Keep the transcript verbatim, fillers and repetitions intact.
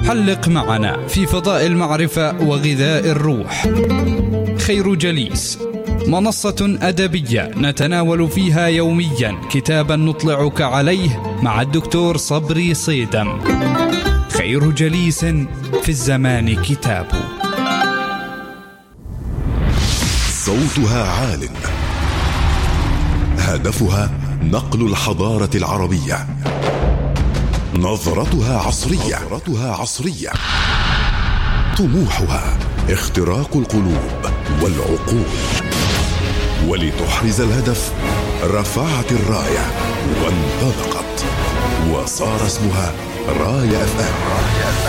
حلق معنا في فضاء المعرفة وغذاء الروح. خير جليس، منصة أدبية نتناول فيها يوميا كتابا نطلعك عليه مع الدكتور صبري صيدم. خير جليس في الزمان كتاب. صوتها عال، هدفها نقل الحضارة العربية، نظرتها عصرية نظرتها عصرية طموحها اختراق القلوب والعقول. ولتحرز الهدف رفعت الراية وانطلقت، وصار اسمها راية أف أم.